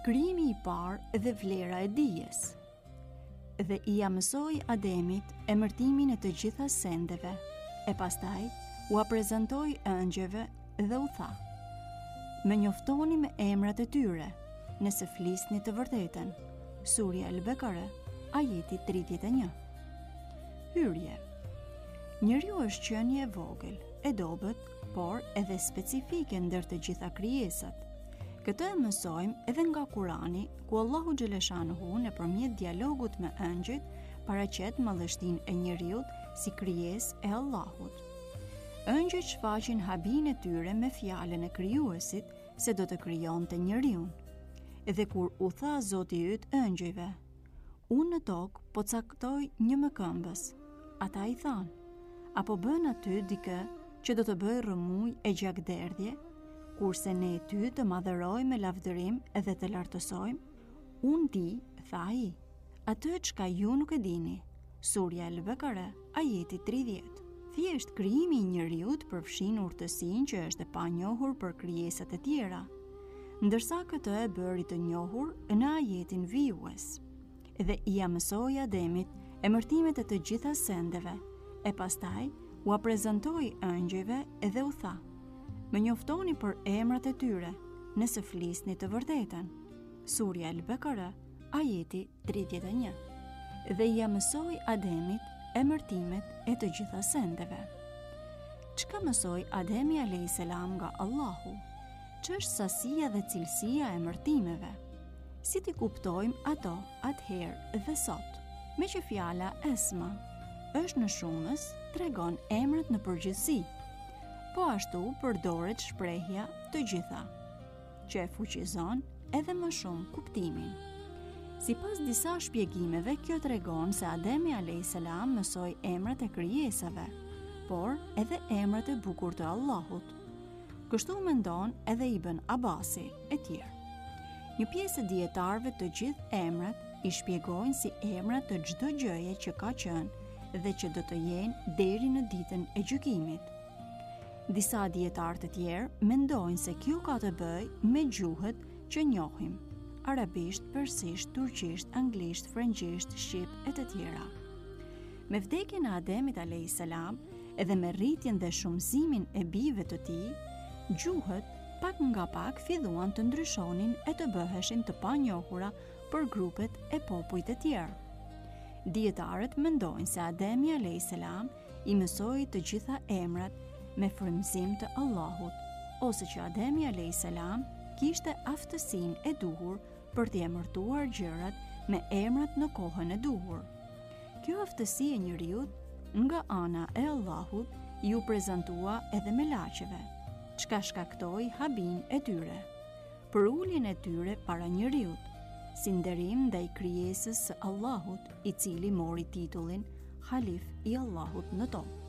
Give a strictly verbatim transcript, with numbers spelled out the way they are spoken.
Krijimi i parë dhe vlera e dijes. Dhe ia mësoi Ademit emërtimin e të gjitha sendeve, e pastaj ua prezantoi ëngjëve dhe u tha: "Më njoftoni me emrat e tyre, nëse flisni të vërtetën." Surja El-Bekare, ajeti tridhjetë e një. Hyrje. Njeriu është qenie e vogël, e dobët, por edhe specifike ndër të gjitha krijesat. Këtë e mësojmë edhe nga Kurani, ku Allahu Xhaleshanuhu nëpërmjet dialogut me ëngjëjt paraqet madhështinë e njeriut si krijesë e Allahut. Ëngjëjt shfaqin habin e tyre me fjalën e krijuesit se do të krijonte njeriun. Edhe kur u tha Zoti yt ëngjëjve: "Unë në tokë po caktoj një mëkëmbës", ata i thanë: "Apo bën aty dikë që do të bëj rrëmuj e gjakderdhje, kurse ne ty të madhërojmë me lavdërim edhe të lartësojmë?" "Unë di", tha ai, "atë çka ju nuk e dini." Surja El-Bekare, ajeti tridhjetë. Thjesht krijimi i njeriut përfshin urtësinë që është e panjohur për krijesat e tjera, ndërsa këtë e bëri të njohur në ajetin vijues. Dhe ia mësoi Ademit emërtimet e të gjitha sendeve, e pastaj ua prezantoi ëngjëjve dhe u tha: "Më njoftoni për emrat e tyre, nëse flisni të vërtetën." Surja El-Bekare, ajeti tridhjetë e një. Dhe ia mësoi Ademit emërtimet e të gjitha sendeve. Çka mësoi Ademi alayhis salam nga Allahu? Ç'është sasia dhe cilësia e emërtimeve? Si ti kuptojmë ato atëherë dhe sot? Me që fjala esma është në shumës, tregon emrat në përgjithësi, po ashtu përdoret shprehja të gjitha, që e fuqizon edhe më shumë kuptimin. Sipas disa shpjegimeve, kjo tregon se Ademi alayhis salam mësoi emrat e krijesave, por edhe emrat e bukur të Allahut. Kështu mendon edhe Ibn Abasi e tjerë. Një pjesë e dietarëve të gjithë emrat i shpjegojnë si emrat të çdo gjëje që ka qenë dhe që do të jenë deri në ditën e gjykimit. Disa dietarë të tjerë mendojnë se kjo ka të bëjë me gjuhët që njohim: arabisht, persisht, turqisht, anglisht, frëngjisht, shqip e të tjera. Me vdekjen e Ademit alayhis salam edhe me rritjen dhe shumëzimin e bijve të tij, gjuhët pak nga pak filluan të ndryshonin e të bëheshin të panjohura për grupet e popujt e tjerë. Dietarët mendojnë se Ademi alayhis salam i mësoi të gjitha emrat me frymëzim të Allahut, ose që Ademi alayhis salam kishte aftësinë e duhur për të emërtuar gjërat me emrat në kohën e duhur. Kjo aftësi e njeriut nga ana e Allahut ju prezantua edhe me laqeve, çka shkaktoi habin e tyre, për uljen e tyre para njeriut, si nderim ndaj krijesës së Allahut, i cili mori titullin Halif i Allahut në tokë.